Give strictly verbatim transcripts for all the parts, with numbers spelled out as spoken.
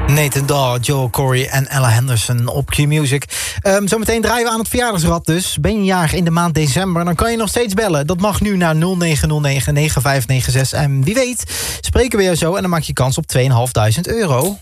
Nathan Dawe, Joel Corey en Ella Henderson op Q-Music. Um, zometeen draaien we aan het verjaardagsrad dus. Ben je jarig in de maand december, dan kan je nog steeds bellen. Dat mag nu naar nul negen nul negen negen vijf negen zes. En wie weet spreken we je zo en dan maak je kans op tweeduizend vijfhonderd euro.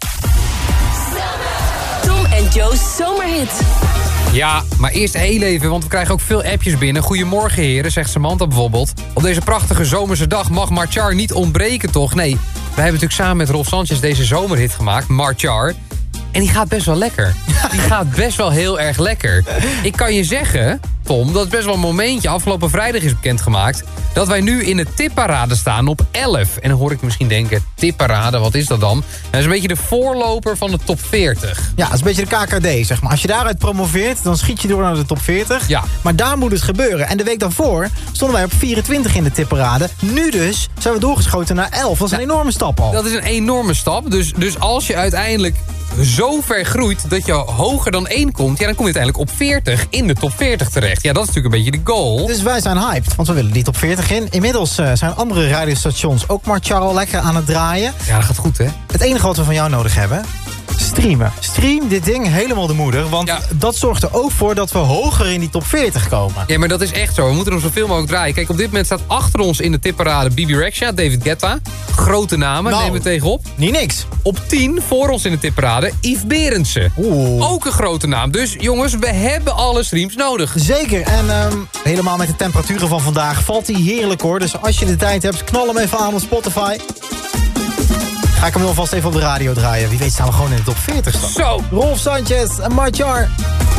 Tom en Joe's zomerhit. Ja, maar eerst heel even, want we krijgen ook veel appjes binnen. Goedemorgen heren, zegt Samantha bijvoorbeeld. Op deze prachtige zomerse dag mag Marchar niet ontbreken, toch? Nee, wij hebben natuurlijk samen met Rolf Sanchez deze zomerhit gemaakt, Marchar. En die gaat best wel lekker. Die gaat best wel heel erg lekker. Ik kan je zeggen, Tom, dat is best wel een momentje. Afgelopen vrijdag is bekendgemaakt dat wij nu in de tipparade staan op elf. En dan hoor ik je misschien denken, tipparade, wat is dat dan? Dat is een beetje de voorloper van de top veertig. Ja, dat is een beetje de K K D, zeg maar. Als je daaruit promoveert, dan schiet je door naar de top veertig. Ja. Maar daar moet het gebeuren. En de week daarvoor stonden wij op vierentwintig in de tipparade. Nu dus zijn we doorgeschoten naar elf. Dat is een enorme stap al. Dat is een enorme stap. Dus, dus als je uiteindelijk zo ver groeit dat je hoger dan één komt, ja, dan kom je uiteindelijk op veertig in de top veertig terecht. Ja, dat is natuurlijk een beetje de goal. Dus wij zijn hyped, want we willen die top veertig in. Inmiddels uh, zijn andere radiostations ook Marchar al lekker aan het draaien. Ja, dat gaat goed, hè? Het enige wat we van jou nodig hebben, streamen. Stream dit ding helemaal de moeder, want Ja. dat zorgt er ook voor dat we hoger in die top veertig komen. Ja, maar dat is echt zo. We moeten hem zoveel mogelijk draaien. Kijk, op dit moment staat achter ons in de tipparade B B Rexha, David Guetta. Grote namen, Nou. nemen we tegenop. Niet niks. Op tien voor ons in de tipparade Yves Berendsen. Oeh. Ook een grote naam. Dus jongens, we hebben alle streams nodig. Zeker, en um, helemaal met de temperaturen van vandaag valt hij heerlijk hoor. Dus als je de tijd hebt, knal hem even aan op Spotify. Ga ik hem alvast even op de radio draaien. Wie weet staan we gewoon in de top veertig. Zo. Rolf Sanchez en Marchar.